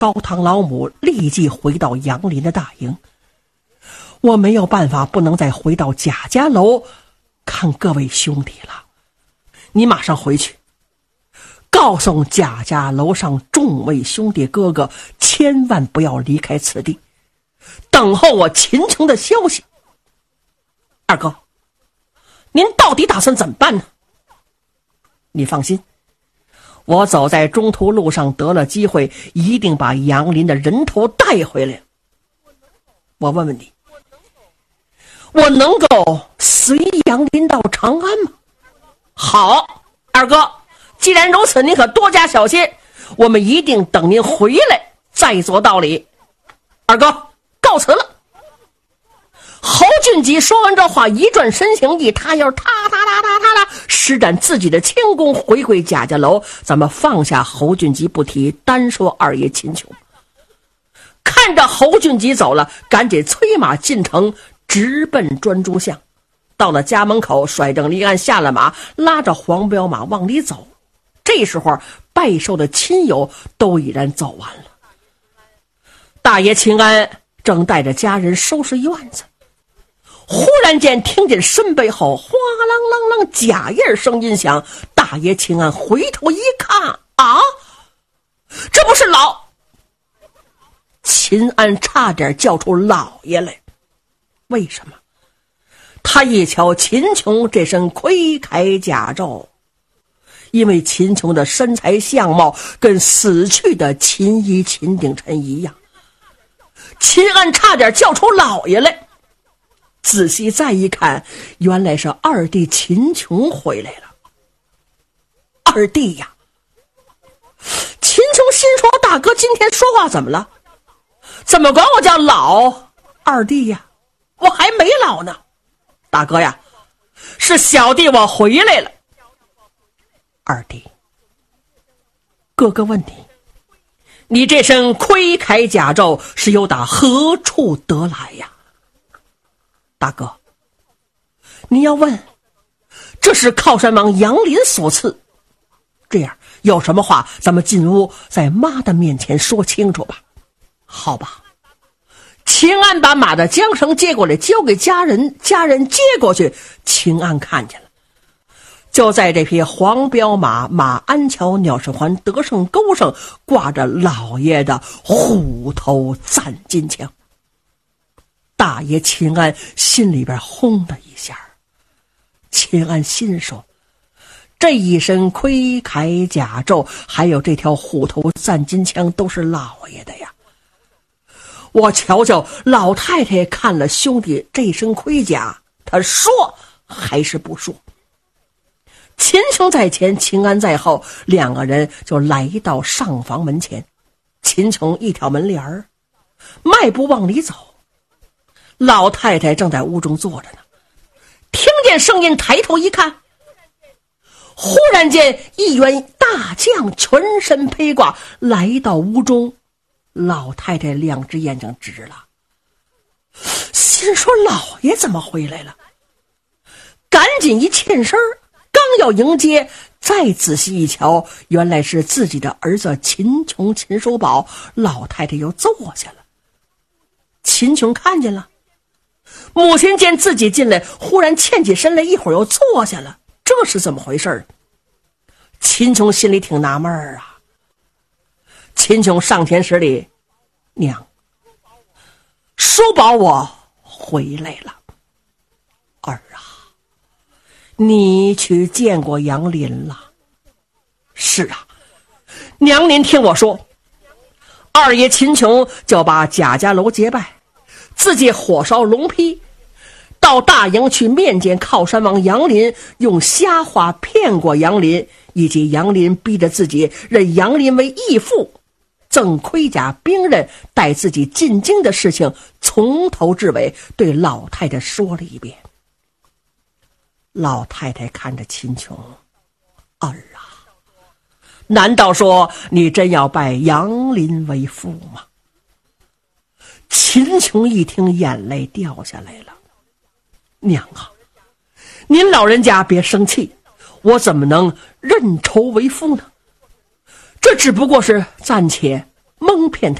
高堂老母立即回到杨林的大营。我没有办法，不能再回到贾家楼看各位兄弟了。你马上回去，告诉贾家楼上众位兄弟哥哥，千万不要离开此地，等候我秦琼的消息。二哥，您到底打算怎么办呢？你放心，我走在中途路上得了机会，一定把杨林的人头带回来。我问问你，我能够随杨林到长安吗？好，二哥，既然如此，您可多加小心，我们一定等您回来再做道理。二哥，告辞了。侯俊吉说完这话，一转身形，一踏腰，踏施展自己的轻功，回归贾家楼。咱们放下侯俊吉不提，单说二爷秦琼。看着侯俊吉走了，赶紧催马进城，直奔专诸巷。到了家门口，甩正离鞍下了马，拉着黄骠马往里走。这时候拜寿的亲友都已然走完了。大爷秦安正带着家人收拾院子，忽然间听见身背后哗啷啷啷假叶声音响。大爷秦安回头一看，啊，这不是秦安差点叫出老爷来。为什么？他一瞧秦琼这身盔铠甲胄，因为秦琼的身材相貌跟死去的秦一、秦鼎臣一样。秦安差点叫出老爷来。仔细再一看，原来是二弟秦琼回来了。二弟呀！秦琼心说，大哥今天说话怎么了？怎么管我叫老二弟呀？我还没老呢。大哥呀，是小弟我回来了。二弟，哥哥问你这身盔铠甲胄是由打何处得来呀？大哥，你要问，这是靠山王杨林所赐。这样，有什么话咱们进屋在妈的面前说清楚吧。好吧。秦安把马的缰绳接过来，交给家人，家人接过去，秦安看见了，就在这匹黄骠马马鞍桥鸟市环德胜钩上挂着老爷的虎头赞金枪。大爷秦安心里边轰的一下。秦安心说，这一身盔铠甲胄还有这条虎头赞金枪都是老爷的呀。我瞧瞧老太太看了兄弟这身盔甲，他说还是不说。秦琼在前，秦安在后，两个人就来到上房门前。秦琼一挑门帘儿，迈步往里走。老太太正在屋中坐着呢，听见声音抬头一看，忽然间一员大将全身披挂来到屋中。老太太两只眼睛直了，心说老爷怎么回来了，赶紧一欠身，刚要迎接，再仔细一瞧，原来是自己的儿子秦琼秦叔宝。老太太又坐下了。秦琼看见了母亲，见自己进来，忽然欠起身来，一会儿又坐下了，这是怎么回事？秦琼心里挺纳闷啊。秦琼上前施礼，娘，叔宝我回来了。儿啊，你去见过杨林了？是啊，娘您听我说，二爷秦琼就把贾家楼结拜，自己火烧龙坯，到大营去面见靠山王杨林，用瞎话骗过杨林，以及杨林逼着自己认杨林为义父，赠盔甲兵刃，带自己进京的事情，从头至尾对老太太说了一遍。老太太看着秦琼，儿啊，难道说你真要拜杨林为父吗？秦琼一听，眼泪掉下来了。娘啊，您老人家别生气，我怎么能认仇为父呢？这只不过是暂且蒙骗他